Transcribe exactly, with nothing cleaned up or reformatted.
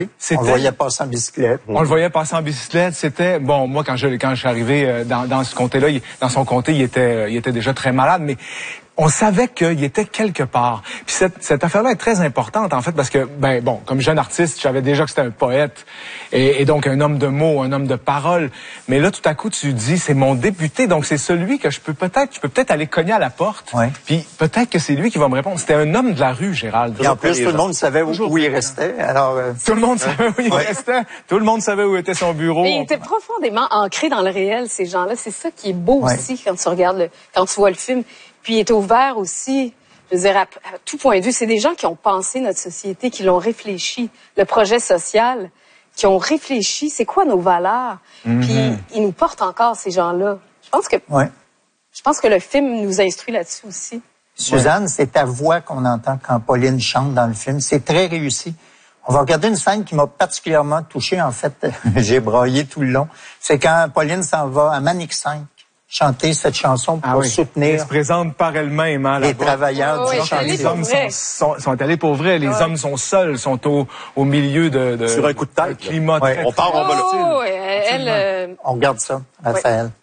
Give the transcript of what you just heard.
On le voyait passer en bicyclette. On le voyait passer en bicyclette. C'était, bon, moi, quand je, quand je suis arrivé dans, dans ce comté-là, il, dans son comté, il était, il était déjà très malade, mais on savait qu'il était quelque part. Puis cette, cette affaire-là est très importante, en fait, parce que, ben bon, comme jeune artiste, je savais déjà que c'était un poète, et, et donc un homme de mots, un homme de parole. Mais là, tout à coup, tu dis, c'est mon député, donc c'est celui que je peux peut-être, je peux peut-être aller cogner à la porte, ouais. Puis peut-être que c'est lui qui va me répondre. C'était un homme de la rue, Gérald. Et en plus, tout le monde savait où, où il restait. Alors, euh... tout le monde savait où il ouais. restait. Tout le monde savait où était son bureau. Et il était profondément ancré dans le réel, ces gens-là. C'est ça qui est beau ouais. aussi quand tu regardes, le, quand tu vois le film. Puis il est ouvert aussi, je veux dire, à, à tout point de vue. C'est des gens qui ont pensé notre société, qui l'ont réfléchi. Le projet social, qui ont réfléchi, c'est quoi nos valeurs? Mm-hmm. Puis ils nous portent encore, ces gens-là. Je pense que ouais. je pense que le film nous instruit là-dessus aussi. Suzanne, ouais. c'est ta voix qu'on entend quand Pauline chante dans le film. C'est très réussi. On va regarder une scène qui m'a particulièrement touché. En fait, j'ai braillé tout le long. C'est quand Pauline s'en va à Manic cinq. Chanter cette chanson pour ah oui. soutenir. Elle se présente par elle-même, hein, les travailleurs oh, du oui, chantier. Les hommes sont, sont, sont allés pour vrai. Les ouais. hommes sont seuls, sont au, au milieu de, de sur un coup de tête. Un climat ouais. très, on part en oh, elle, elle, On regarde ça, Raphaël. Ouais.